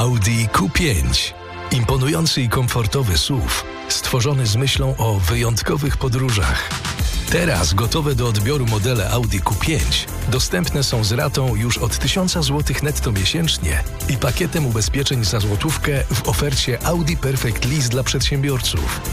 Audi Q5. Imponujący i komfortowy SUV, stworzony z myślą o wyjątkowych podróżach. Teraz gotowe do odbioru modele Audi Q5 dostępne są z ratą już od 1000 zł netto miesięcznie i pakietem ubezpieczeń za złotówkę w ofercie Audi Perfect Lease dla przedsiębiorców.